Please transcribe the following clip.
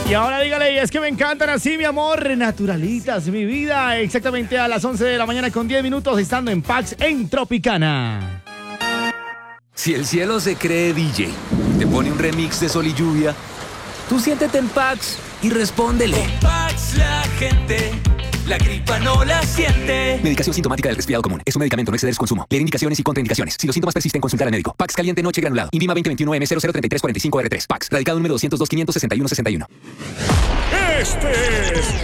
Y ahora dígale, y es que me encantan así, mi amor, naturalitas, mi vida. Exactamente a las 11 de la mañana con 10 minutos, estando en Pax en Tropicana. Si el cielo se cree DJ, te pone un remix de Sol y Lluvia, tú siéntete en Pax y respóndele. Con Pax la gente, la gripa no la siente. Medicación sintomática del resfriado común. Es un medicamento, no exceder su consumo. Leer indicaciones y contraindicaciones. Si los síntomas persisten, consultar al médico. Pax caliente noche granulado. Invima 2021M003345R3. Pax. Radicado número 202-561-61. Este es